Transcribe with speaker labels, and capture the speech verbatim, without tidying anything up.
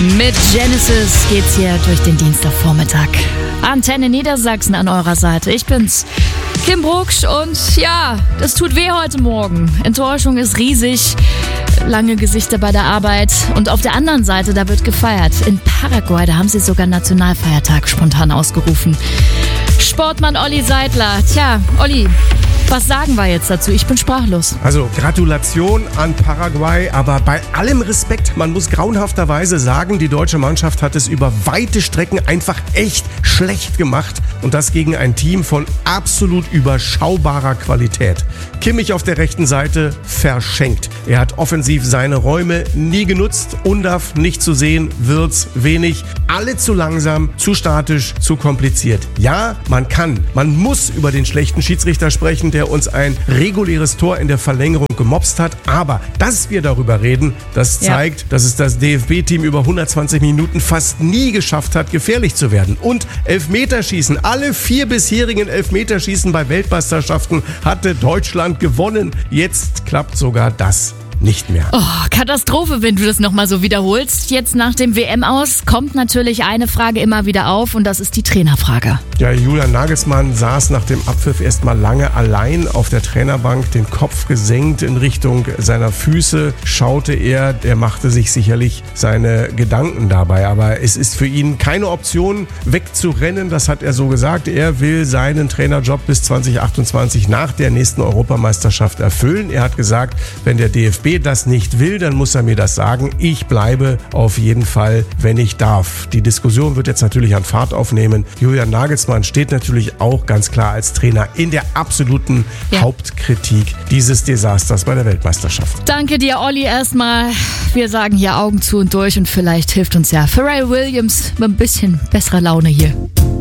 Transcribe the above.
Speaker 1: Mit Genesis geht's hier durch den Dienstagvormittag. Antenne Niedersachsen an eurer Seite. Ich bin's, Kim Brucksch, und ja, das tut weh heute Morgen. Enttäuschung ist riesig, lange Gesichter bei der Arbeit, und auf der anderen Seite, da wird gefeiert. In Paraguay, da haben sie sogar Nationalfeiertag spontan ausgerufen. Sportmann Olli Seidler. Tja, Olli, was sagen wir jetzt dazu? Ich bin sprachlos.
Speaker 2: Also Gratulation an Paraguay, aber bei allem Respekt, man muss grauenhafterweise sagen, die deutsche Mannschaft hat es über weite Strecken einfach echt schlecht gemacht, und das gegen ein Team von absolut überschaubarer Qualität. Kimmich auf der rechten Seite verschenkt. Er hat offensiv seine Räume nie genutzt. Undav nicht zu sehen, Wirtz wenig. Alle zu langsam, zu statisch, zu kompliziert. Ja, man kann, man muss über den schlechten Schiedsrichter sprechen, der uns ein reguläres Tor in der Verlängerung gemopst hat. Aber dass wir darüber reden, das zeigt, ja, dass es das D F B-Team über hundertzwanzig Minuten fast nie geschafft hat, gefährlich zu werden. Und Elfmeterschießen, alle vier bisherigen Elfmeterschießen bei Weltmeisterschaften hatte Deutschland gewonnen. Jetzt klappt sogar das nicht mehr.
Speaker 1: Oh, Katastrophe, wenn du das nochmal so wiederholst. Jetzt nach dem W M-Aus kommt natürlich eine Frage immer wieder auf, und das ist die Trainerfrage.
Speaker 2: Ja, Julian Nagelsmann saß nach dem Abpfiff erstmal lange allein auf der Trainerbank, den Kopf gesenkt in Richtung seiner Füße, schaute er, er machte sich sicherlich seine Gedanken dabei, aber es ist für ihn keine Option, wegzurennen, das hat er so gesagt. Er will seinen Trainerjob bis zwanzig achtundzwanzig nach der nächsten Europameisterschaft erfüllen. Er hat gesagt, wenn der D F B das nicht will, dann muss er mir das sagen. Ich bleibe auf jeden Fall, wenn ich darf. Die Diskussion wird jetzt natürlich an Fahrt aufnehmen. Julian Nagelsmann steht natürlich auch ganz klar als Trainer in der absoluten ja. Hauptkritik dieses Desasters bei der Weltmeisterschaft.
Speaker 1: Danke dir, Olli, erstmal. Wir sagen hier Augen zu und durch, und vielleicht hilft uns ja Pharrell Williams mit ein bisschen besserer Laune hier.